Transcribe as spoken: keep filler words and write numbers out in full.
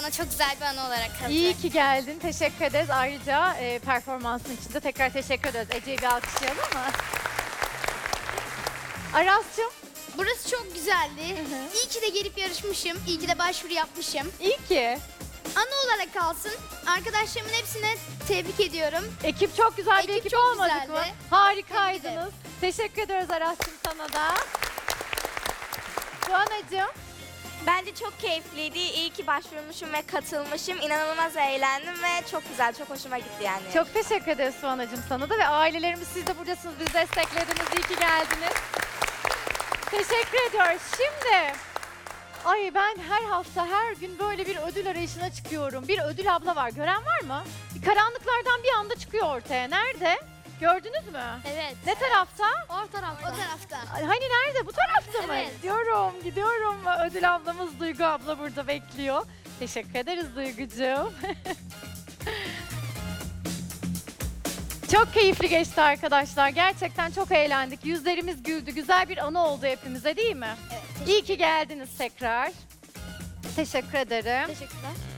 bana çok güzel bir anı olarak kalacak. İyi ki geldin. Teşekkür ederiz. Ayrıca e, performansın için de tekrar teşekkür ederiz. Ece'yi bir alkışlayalım mı? Aras'cığım. Burası çok güzeldi. hı. İyi ki de gelip yarışmışım. İyi ki de başvuru yapmışım. İyi ki. Anı olarak kalsın. Arkadaşlarımın hepsine tebrik ediyorum. Ekip çok güzel bir Ekip ekip çok olmadık güzeldi. mı? Tebrik Harikaydınız. Teşekkür ederiz Aras'cığım sana da. Doğanacığım. Bence çok keyifliydi. İyi ki başvurmuşum ve katılmışım. İnanılmaz eğlendim ve çok güzel, çok hoşuma gitti yani. Çok teşekkür ederiz Suanacığım sana da ve ailelerimiz siz de buradasınız. Bizi desteklediniz. İyi ki geldiniz. Teşekkür ediyoruz. Şimdi ay ben her hafta her gün böyle bir ödül arayışına çıkıyorum. Bir ödül abla var. Gören var mı? Bir karanlıklardan bir anda çıkıyor ortaya. Nerede? Gördünüz mü? Evet. Ne tarafta? O tarafta. O tarafta. Hani nerede? Bu tarafta mı? Evet. Gidiyorum, gidiyorum. Ödül ablamız Duygu abla burada bekliyor. Teşekkür ederiz Duygucuğum. Çok keyifli geçti arkadaşlar. Gerçekten çok eğlendik. Yüzlerimiz güldü. Güzel bir anı oldu hepimize değil mi? Evet. İyi ki geldiniz tekrar. Teşekkür ederim. Teşekkürler.